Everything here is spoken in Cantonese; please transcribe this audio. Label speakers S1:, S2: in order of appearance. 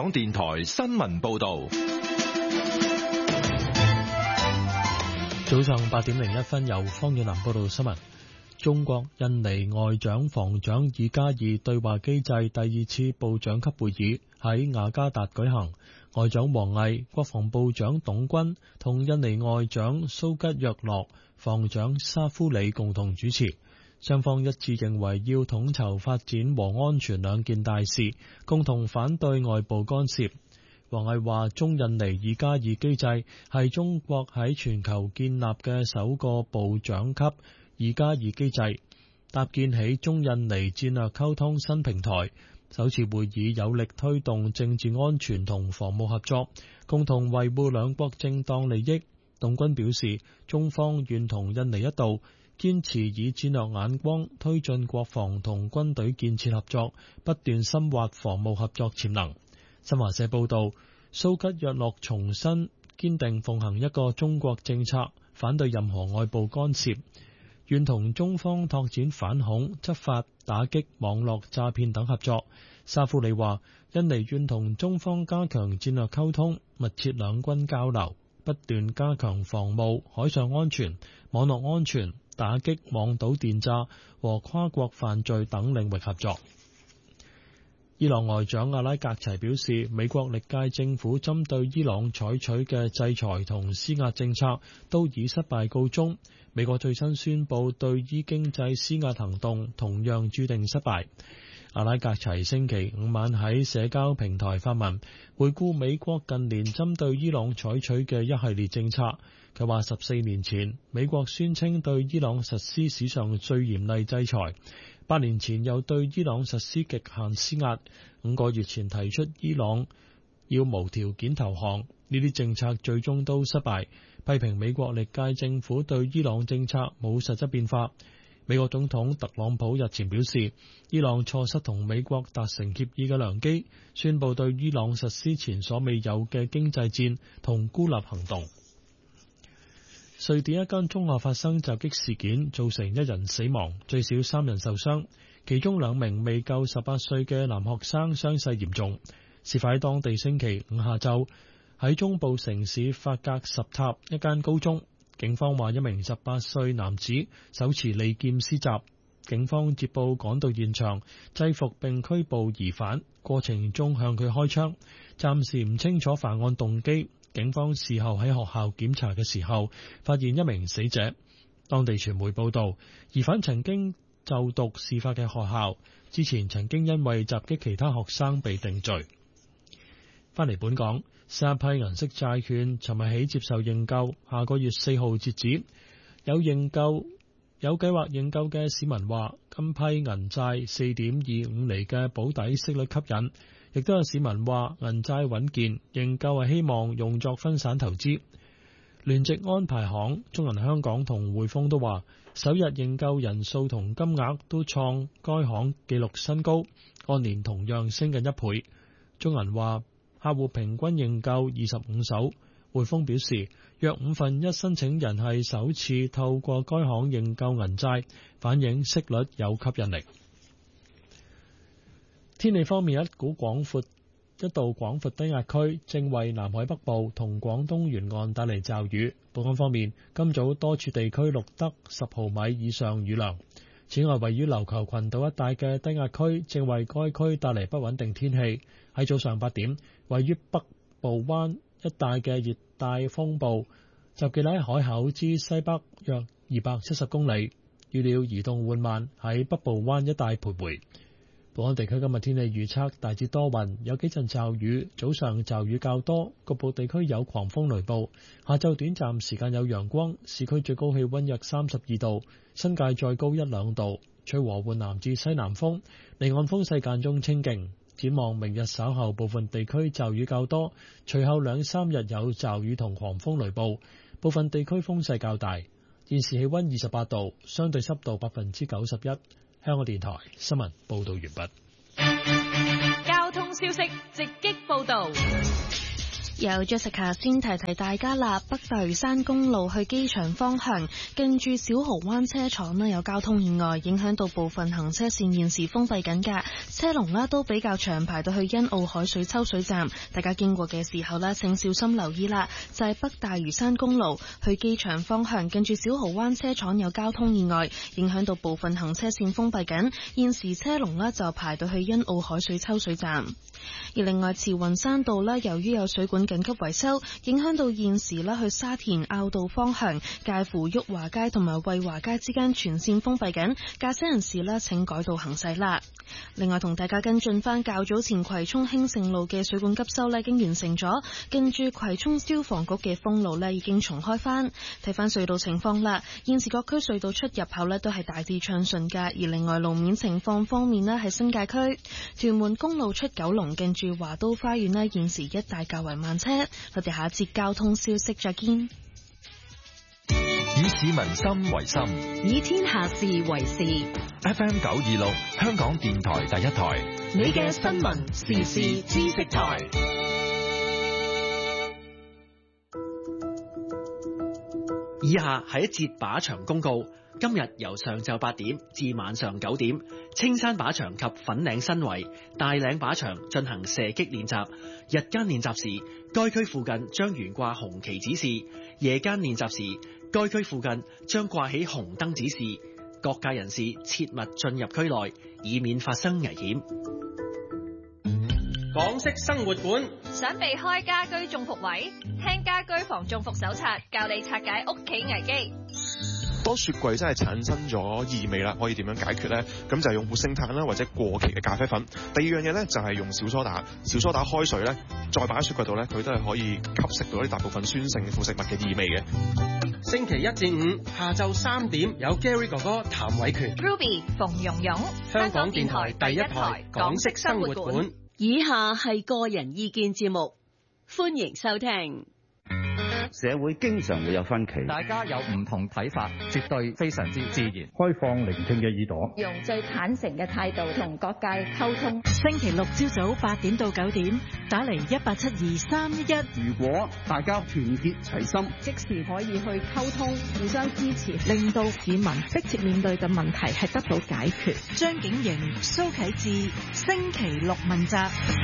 S1: 港電台新聞報道。
S2: 早上8:01，由方遠南報道新聞。中國印尼外長防長2+2對話機制第2次部長級會議喺雅加達舉行，外長王毅、國防部長董軍同印尼外長蘇吉約諾、防長沙夫里共同主持。雙方一致認為要統籌發展和安全兩件大事，共同反對外部干涉。王毅話：中印尼2+2機制係中國喺全球建立嘅首個部長級2+2機制，搭建起中印尼戰略溝通新平台。首次會議有力推動政治安全同防務合作，共同維護兩國正當利益。董軍表示，中方願同印尼一道，堅持以戰略眼光推進國防同軍隊建設合作，不斷深化防務合作潛能。新華社報道，蘇吉約諾重申堅定奉行一個中國政策，反對任何外部干涉，願同中方拓展反恐、執法、打擊網絡詐騙等合作。沙夫里話，印尼願同中方加強戰略溝通，密切兩軍交流，不斷加強防務、海上安全、網絡安全、打擊網賭電詐和跨國犯罪等領域合作。伊朗外長阿拉格齊表示，美國歷屆政府針對伊朗採取嘅制裁同施壓政策都以失敗告終。美國最新宣布對伊經濟施壓行動同樣注定失敗。阿拉格齊星期五晚喺社交平台發文，回顧美國近年針對伊朗採取嘅一系列政策。佢話14年前，美國宣稱對伊朗實施史上最嚴厲制裁，8年前又對伊朗實施極限施壓，5個月前提出伊朗要無條件投降，呢啲政策最終都失敗，批評美國歷屆政府對伊朗政策冇實質變化。美國總統特朗普日前表示，伊朗錯失同美國達成協議嘅良機，宣布對伊朗實施前所未有嘅經濟戰同孤立行動。瑞典一間中學發生襲擊事件，造成1人死亡，最少3人受傷，其中2名未夠18歲嘅男學生傷勢嚴重。事發喺當地星期五下晝，喺中部城市法格什塔一間高中。警方話1名18歲男子手持利劍施襲，警方接報趕到現場，制服並拘捕疑犯，過程中向佢開槍，暫時唔清楚犯案動機。警方事後喺學校檢查嘅時候，發現1名死者。當地傳媒報道，疑犯曾經就讀事發嘅學校，之前曾經因為襲擊其他學生被定罪。返嚟本港，新一批銀色債券尋日起接受認購，下個月4號截止。有計劃認購嘅市民話，今批銀債4.25厘嘅保底息率吸引。亦都有市民話銀債穩健，認購係希望用作分散投資。聯席安排行、中銀香港同匯豐都話，首日認購人數同金額都創該行紀錄新高，按年同樣升近1倍。中銀話客戶平均認購25手，匯豐表示約1/5申請人係首次透過該行認購銀債，反映息率有吸引力。天氣方面，一道廣闊低壓區正為南海北部同廣東沿岸帶嚟驟雨。本港方面，今早多處地區錄得10毫米以上雨量。此外，位於琉球群島一帶嘅低壓區正為該區帶嚟不穩定天氣。喺早上8點，位於北部灣一帶嘅熱帶風暴集結喺海口之西北約270公里，預料移動緩慢喺北部灣一帶徘徊。本港地區今日天氣預測大致多雲，有幾陣驟雨，早上驟雨較多，局部地區有狂風雷暴。下晝短暫時間有陽光，市區最高氣溫約32度，新界再高1-2度，吹和緩南至西南風，離岸風勢間中清勁。展望明日稍後部分地區驟雨較多，隨後2-3日有驟雨同狂風雷暴，部分地區風勢較大。現時氣溫28度，相對濕度91%。香港電台新聞報道完畢。
S3: 交通消息直擊報道。 由 Jessica 先提提大家啦，北大嶼山公路去機場方向，近住小蠔灣車廠呢有交通意外，影響到部分行車線現時封閉緊㗎，車龍呢都比較長，排到去欣澳海水抽水站，大家經過嘅時候呢請小心留意啦。就係北大嶼山公路去機場方向，近住小蠔灣車廠有交通意外，影響到部分行車線封閉緊，現時車龍呢就排到去欣澳海水抽水站。而另外慈雲山道呢，由於有水管緊急維修，影響到現時呢去沙田坳道方向，介乎裕華街同埋惠華街之間全線封閉緊，駕駛人士呢請改道行駛啦。另外同大家跟進翻較早前葵涌興盛路嘅水管急修呢已經完成咗，跟住葵涌消防局嘅封路呢已經重開翻。睇翻隧道情況啦，現時各區隧道出入口呢都係大致暢順㗎。而另外路面情況方面呢，喺新界區屯門公路出九龍近住華都花園呢，現時一帶較為慢車。我哋下一節交通消息再見。
S1: 以市民心為心，
S4: 以天下事為事。
S1: FM 926香港電台第一台，
S4: 你嘅新聞時事知識台。
S5: 以下係一節靶場公告。今日由上晝8點至晚上9點，青山靶場及粉嶺新圍、大嶺靶場進行射擊練習。日間練習時，該區附近將懸掛紅旗指示；夜間練習時，該區附近將掛起紅燈指示。各界人士切勿進入區內，以免發生危險。
S6: 港式生活館，
S7: 想避開家居中伏位，聽家居防中伏手冊，教你拆解屋企危機。
S8: 當雪櫃真係產生咗異味啦，可以點樣解決呢？咁就係用活性炭啦，或者過期嘅咖啡粉。第二樣嘢呢，就係用小蘇打，小蘇打開水呢，再擺喺雪櫃度呢，佢都係可以吸食到啲大部分酸性腐食物嘅異味嘅。
S6: 星期1至5下晝3點有 Gary 哥哥譚偉權
S7: Ruby 馮蓉蓉，
S6: 香港電台第一台港式生活館。
S4: 以下係個人意見節目，歡迎收聽。
S9: 社會經常會有分歧，
S10: 大家有唔同睇法，絕對非常之自然。
S11: 開放聆聽嘅耳朵，
S12: 用最坦誠嘅態度同各界溝通。
S13: 星期六朝早8點到9點，打嚟1872311。
S9: 如果大家團結齊心，
S12: 即時可以去溝通，互相支持，
S13: 令到市民迫切面對嘅問題係得到解決。張景瑩、蘇啟智，星期六問責。